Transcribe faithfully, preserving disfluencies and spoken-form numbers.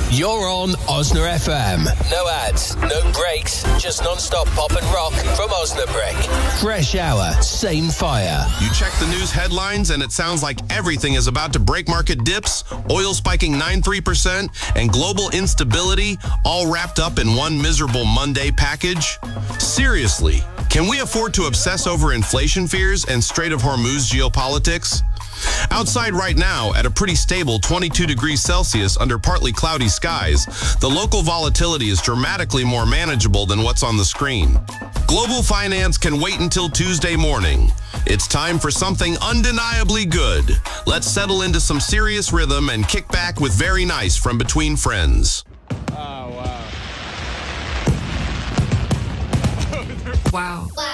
You're on Osna F M. No ads, no breaks, just non-stop pop and rock from Osnabrick. Fresh hour, same fire. You check the news headlines and it sounds like everything is about to break. Market dips, oil spiking nine point three percent, and global instability all wrapped up in one miserable Monday package. Seriously, can we afford to obsess over inflation fears and Strait of Hormuz geopolitics? Outside right now, at a pretty stable twenty-two degrees Celsius under partly cloudy skies, the local volatility is dramatically more manageable than what's on the screen. Global finance can wait until Tuesday morning. It's time for something undeniably good. Let's settle into some serious rhythm and kick back with Very Nice from Between Friends. Oh, wow. Wow.